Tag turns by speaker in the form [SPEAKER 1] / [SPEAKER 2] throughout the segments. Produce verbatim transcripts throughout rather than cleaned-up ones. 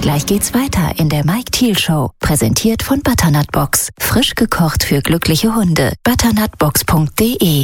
[SPEAKER 1] Gleich geht's weiter in der Mike Thiel Show. Präsentiert von Butternut Box. Frisch gekocht für glückliche Hunde. butternutbox punkt de.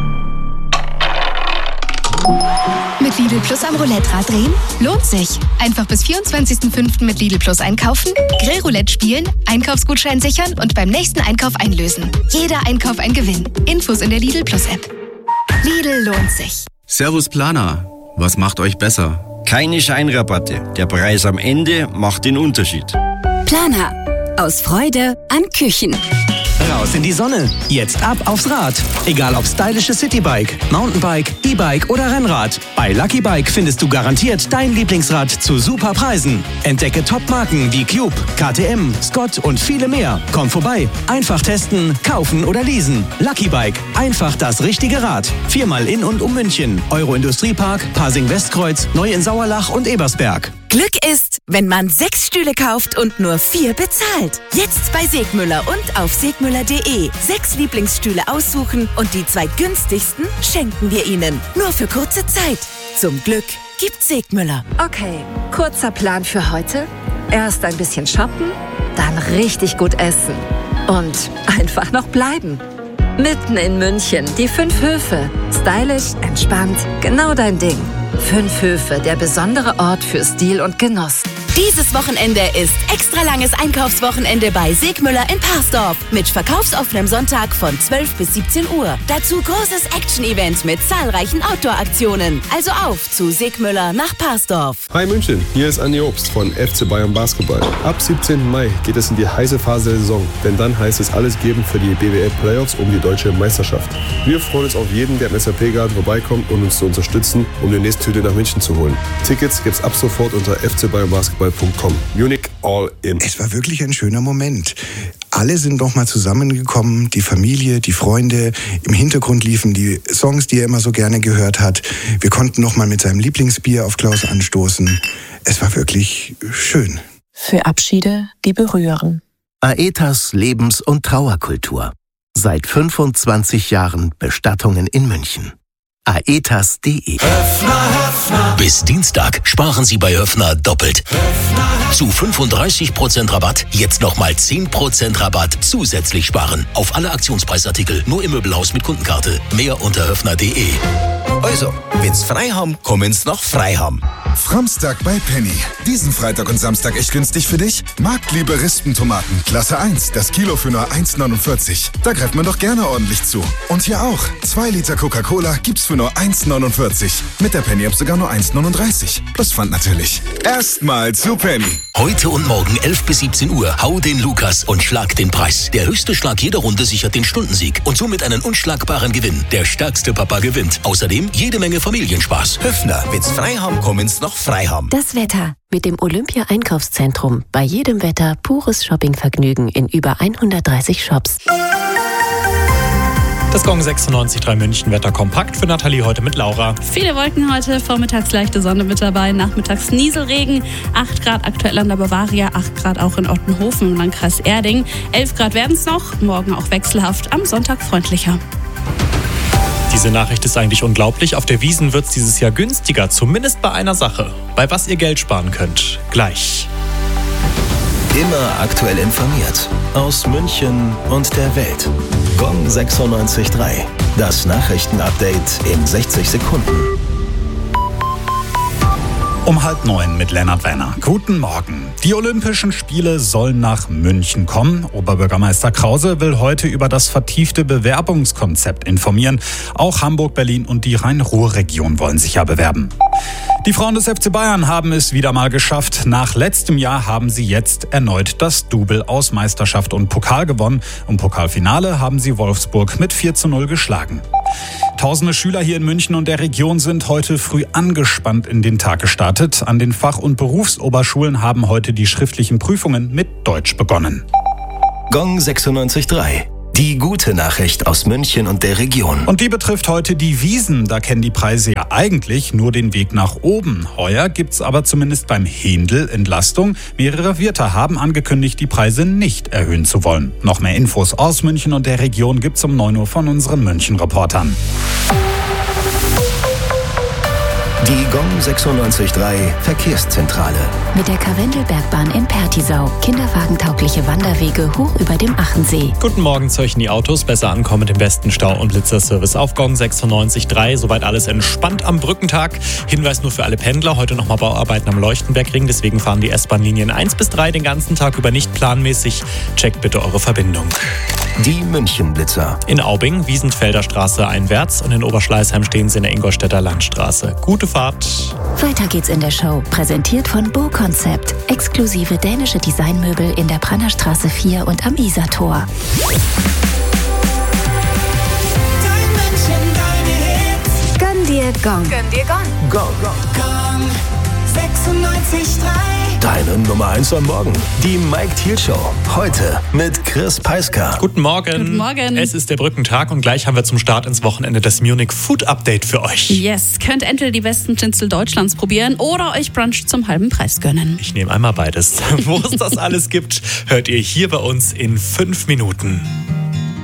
[SPEAKER 2] Mit Lidl Plus am Roulette-Rad drehen? Lohnt sich. Einfach bis vierundzwanzigsten fünften mit Lidl Plus einkaufen, Grillroulette spielen, Einkaufsgutschein sichern und beim nächsten Einkauf einlösen. Jeder Einkauf ein Gewinn. Infos in der Lidl Plus App. Lidl lohnt sich.
[SPEAKER 3] Servus Planer. Was macht euch besser?
[SPEAKER 4] Keine Scheinrabatte. Der Preis am Ende macht den Unterschied.
[SPEAKER 5] Planer. Aus Freude an Küchen.
[SPEAKER 6] Raus in die Sonne. Jetzt ab aufs Rad. Egal ob stylische Citybike, Mountainbike, E-Bike oder Rennrad. Bei Lucky Bike findest du garantiert dein Lieblingsrad zu super Preisen. Entdecke Top-Marken wie Cube, K T M, Scott und viele mehr. Komm vorbei. Einfach testen, kaufen oder leasen. Lucky Bike. Einfach das richtige Rad. Viermal in und um München. Euro-Industriepark, Pasing-Westkreuz, Neu in Sauerlach und Ebersberg.
[SPEAKER 5] Glück ist, wenn man sechs Stühle kauft und nur vier bezahlt. Jetzt bei Segmüller und auf segmüller punkt de. Sechs Lieblingsstühle aussuchen und die zwei günstigsten schenken wir Ihnen. Nur für kurze Zeit. Zum Glück gibt Segmüller.
[SPEAKER 7] Okay, kurzer Plan für heute. Erst ein bisschen shoppen, dann richtig gut essen und einfach noch bleiben. Mitten in München, die fünf Höfe. Stylisch, entspannt, genau dein Ding. Fünf Höfe, der besondere Ort für Stil und Genuss.
[SPEAKER 5] Dieses Wochenende ist extra langes Einkaufswochenende bei Segmüller in Parsdorf mit verkaufsoffenem Sonntag von zwölf bis siebzehn Uhr. Dazu großes Action-Event mit zahlreichen Outdoor-Aktionen. Also auf zu Segmüller nach Parsdorf.
[SPEAKER 8] Hi München, hier ist Andi Obst von F C Bayern Basketball. Ab siebzehnten Mai geht es in die heiße Phase der Saison, denn dann heißt es alles geben für die B W L Playoffs um die deutsche Meisterschaft. Wir freuen uns auf jeden, der im S A P-Garten vorbeikommt und uns zu unterstützen, um die nächste Tüte nach München zu holen. Tickets gibt's ab sofort unter f c bayern basketball punkt com. Munich all in.
[SPEAKER 9] Es war wirklich ein schöner Moment. Alle sind nochmal zusammengekommen, die Familie, die Freunde. Im Hintergrund liefen die Songs, die er immer so gerne gehört hat. Wir konnten nochmal mit seinem Lieblingsbier auf Klaus anstoßen. Es war wirklich schön.
[SPEAKER 10] Für Abschiede, die berühren.
[SPEAKER 11] Aetas Lebens- und Trauerkultur. Seit fünfundzwanzig Jahren Bestattungen in München. aetas punkt de.
[SPEAKER 12] Höffner, Höffner. Bis Dienstag sparen Sie bei Höffner doppelt. Höffner, Höffner. Zu fünfunddreißig Prozent Rabatt, jetzt nochmal zehn Prozent Rabatt zusätzlich sparen. Auf alle Aktionspreisartikel, nur im Möbelhaus mit Kundenkarte. Mehr unter höffner punkt de.
[SPEAKER 13] Also, wenn's frei haben, kommen's noch frei haben.
[SPEAKER 14] Framstag bei Penny. Diesen Freitag und Samstag echt günstig für dich? Marktliebe Rispentomaten, Klasse eins, das Kilo für nur eins neunundvierzig. Da greift man doch gerne ordentlich zu. Und hier auch. zwei Liter Coca-Cola gibt's für nur eins neunundvierzig. Mit der Penny-App sogar nur eins neununddreißig. Plus Pfand natürlich. Erstmal zu Penny.
[SPEAKER 12] Heute und morgen elf bis siebzehn Uhr. Hau den Lukas und schlag den Preis. Der höchste Schlag jeder Runde sichert den Stundensieg und somit einen unschlagbaren Gewinn. Der stärkste Papa gewinnt. Außerdem jede Menge Familienspaß.
[SPEAKER 13] Höffner, wenn's frei haben, kommen's noch frei haben.
[SPEAKER 1] Das Wetter mit dem Olympia-Einkaufszentrum. Bei jedem Wetter pures Shoppingvergnügen in über hundertdreißig Shops.
[SPEAKER 15] Das Gong sechsundneunzig Komma drei München Wetter kompakt für Nathalie heute mit Laura.
[SPEAKER 16] Viele Wolken heute, vormittags leichte Sonne mit dabei, nachmittags Nieselregen, acht Grad aktuell an der Bavaria, acht Grad auch in Ottenhofen im Landkreis Erding, elf Grad werden es noch, morgen auch wechselhaft, am Sonntag freundlicher.
[SPEAKER 15] Diese Nachricht ist eigentlich unglaublich. Auf der Wiesn wird es dieses Jahr günstiger, zumindest bei einer Sache. Bei was ihr Geld sparen könnt. Gleich.
[SPEAKER 12] Immer aktuell informiert. Aus München und der Welt. Gong sechsundneunzig Komma drei. Das Nachrichtenupdate in sechzig Sekunden.
[SPEAKER 17] Um halb neun mit Lennart Wenner. Guten Morgen. Die Olympischen Spiele sollen nach München kommen. Oberbürgermeister Krause will heute über das vertiefte Bewerbungskonzept informieren. Auch Hamburg, Berlin und die Rhein-Ruhr-Region wollen sich ja bewerben. Die Frauen des F C Bayern haben es wieder mal geschafft. Nach letztem Jahr haben sie jetzt erneut das Double aus Meisterschaft und Pokal gewonnen. Im Pokalfinale haben sie Wolfsburg mit vier zu null geschlagen. Tausende Schüler hier in München und der Region sind heute früh angespannt in den Tag gestartet. An den Fach- und Berufsoberschulen haben heute die schriftlichen Prüfungen mit Deutsch begonnen.
[SPEAKER 12] Gong sechsundneunzig Komma drei. Die gute Nachricht aus München und der Region.
[SPEAKER 17] Und die betrifft heute die Wiesn. Da kennen die Preise ja eigentlich nur den Weg nach oben. Heuer gibt's aber zumindest beim Händel Entlastung. Mehrere Wirte haben angekündigt, die Preise nicht erhöhen zu wollen. Noch mehr Infos aus München und der Region gibt's um neun Uhr von unseren München-Reportern.
[SPEAKER 11] Die Gong sechsundneunzig Komma drei Verkehrszentrale.
[SPEAKER 1] Mit der Karwendelbergbahn in Pertisau. Kinderwagentaugliche Wanderwege hoch über dem Achensee.
[SPEAKER 15] Guten Morgen, zeuchen die Autos. Besser ankommen mit dem besten Stau- und Blitzerservice auf Gong sechsundneunzig Komma drei. Soweit alles entspannt am Brückentag. Hinweis nur für alle Pendler. Heute nochmal Bauarbeiten am Leuchtenbergring. Deswegen fahren die S-Bahn-Linien eins bis drei den ganzen Tag über nicht planmäßig. Checkt bitte eure Verbindung.
[SPEAKER 11] Die München-Blitzer.
[SPEAKER 15] In Aubing, Wiesentfelder Straße einwärts und in Oberschleißheim stehen sie in der Ingolstädter Landstraße. Gute Fahrt.
[SPEAKER 1] Weiter geht's in der Show. Präsentiert von Bo Concept. Exklusive dänische Designmöbel in der Brannerstraße vier und am Isartor.
[SPEAKER 2] Gönn dir Gong.
[SPEAKER 7] Gönn dir Gong.
[SPEAKER 11] Gong.
[SPEAKER 2] Gong sechsundneunzig Komma drei.
[SPEAKER 11] Deine Nummer eins am Morgen. Die Mike Thiel Show. Heute mit Chris Peiska.
[SPEAKER 15] Guten Morgen.
[SPEAKER 16] Guten Morgen.
[SPEAKER 15] Es ist der Brückentag und gleich haben wir zum Start ins Wochenende das Munich Food Update für euch.
[SPEAKER 16] Yes, könnt entweder die besten Schnitzel Deutschlands probieren oder euch Brunch zum halben Preis gönnen.
[SPEAKER 15] Ich nehme einmal beides. Wo es das alles gibt, hört ihr hier bei uns in fünf Minuten.